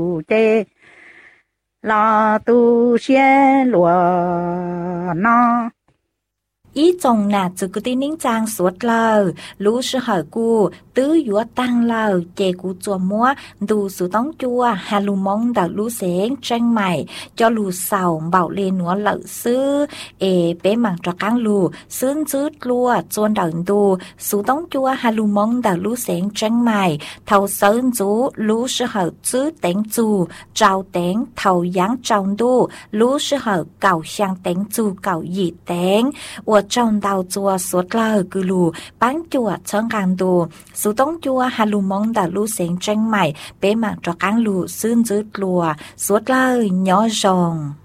chê là tu xe lúa nó ý chồng nà chỉ có tin nín trang suốt lờ lũ sư hỏi cu tứ dũa tăng lờ chè cu chùa múa đủ sự tống chua hà lù mong đào lũ sáng tranh mày cho lù sầu bảo lên núa lợ sư bé mảng cho căng lù sướng dứt lùa chuôn đào đủ sự tống chua hà lù mong đào lũ sáng tranh mày thầu sơn chú lũ sư hỏi chứ đánh chù trao đánh thầu giáng trong đu lũ sư hỏi cầu sang đánh chù cầu gì đánh我种到做所了个路，帮助成干度，苏东做哈路蒙的路线真美，北忙着干路孙子路，所了鸟种。